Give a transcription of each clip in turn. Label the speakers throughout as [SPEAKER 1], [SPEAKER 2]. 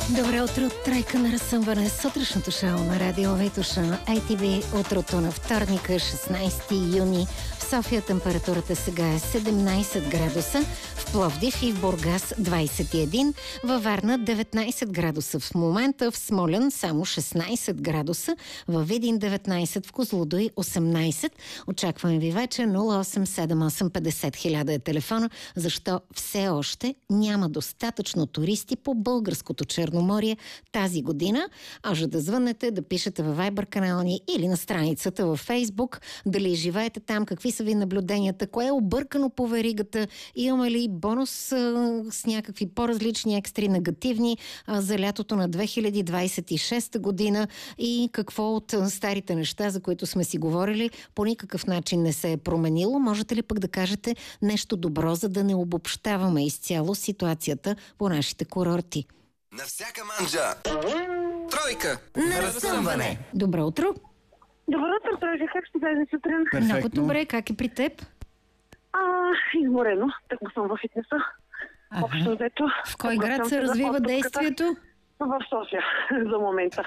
[SPEAKER 1] Добро утро, тройка на разсъмване. Сутрешното шоу на Радио Витуша. ITV утрото на вторника, 16 юни. В София температурата сега е 17 градуса, в Пловдив и в Бургас 21, във Варна 19 градуса в момента, в Смолян само 16 градуса, във Видин 19, в Козлодуй 18. Очакваме ви вече 087850 е телефона. Защо все още няма достатъчно туристи по българското Черноморие тази година? Може да звънете, да пишете във Viber канала ни или на страницата във Facebook. Дали живеете там, какви са ви наблюденията, кое е объркано по веригата, имаме ли бонус с някакви по-различни екстри негативни за лятото на 2026 година и какво от старите неща, за които сме си говорили, по никакъв начин не се е променило. Можете ли пък да кажете нещо добро, за да не обобщаваме изцяло ситуацията по нашите курорти?
[SPEAKER 2] На всяка манджа! Тройка на разсъмване!
[SPEAKER 1] Добро утро!
[SPEAKER 3] Добро утро, Тройка. Как ще даде сутрин?
[SPEAKER 1] Много добре. Как е при теб?
[SPEAKER 3] Изморено. Так съм във фитнеса. Общо взето.
[SPEAKER 1] В кой град се развива действието?
[SPEAKER 3] В София, за момента.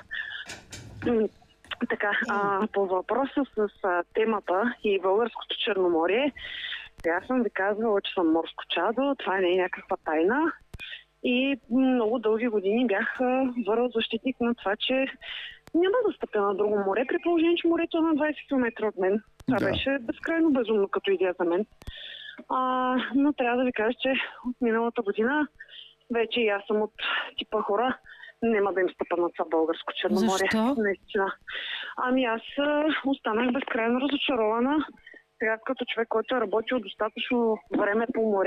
[SPEAKER 3] Така, по въпроса с темата и българското Черноморие, аз съм ви казвала, че съм морско чадо. Това не е някаква тайна. И много дълги години бях защитник на това, че няма да стъпя на друго море, при положение, че морето е на 20 км от мен. Това беше безкрайно безумно като идея за мен. Но трябва да ви кажа, че от миналата година вече и аз съм от типа хора, няма да им стъпа на това българско Черноморие.
[SPEAKER 1] Защо?
[SPEAKER 3] Наистина. Аз останах безкрайно разочарована. Сега като човек, който е работил достатъчно време по море,